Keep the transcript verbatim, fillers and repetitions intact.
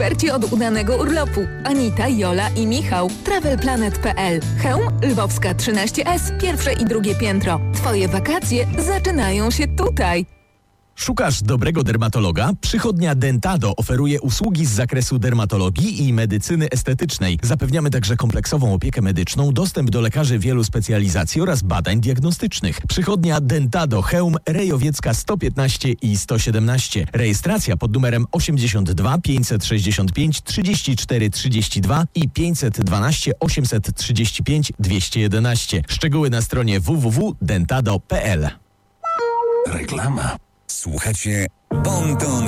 eksperci od udanego urlopu. Anita, Jola i Michał. travel planet kropka p l. Chełm, Lwowska trzynaście S, pierwsze i drugie piętro. Twoje wakacje zaczynają się tutaj. Szukasz dobrego dermatologa? Przychodnia Dentado oferuje usługi z zakresu dermatologii i medycyny estetycznej. Zapewniamy także kompleksową opiekę medyczną, dostęp do lekarzy wielu specjalizacji oraz badań diagnostycznych. Przychodnia Dentado, Chełm, Rejowiecka sto piętnaście i sto siedemnaście. Rejestracja pod numerem osiemdziesiąt dwa pięćset sześćdziesiąt pięć trzydzieści cztery trzydzieści dwa i pięćset dwanaście osiemset trzydzieści pięć dwieście jedenaście. Szczegóły na stronie w w w kropka dentado kropka p l. Reklama. Słuchacie Bon Ton